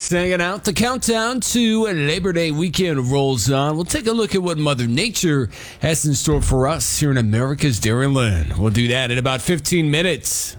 Hanging out. The countdown to Labor Day weekend rolls on. We'll take a look at what Mother Nature has in store for us here in America's Dairyland. We'll do that in about 15 minutes.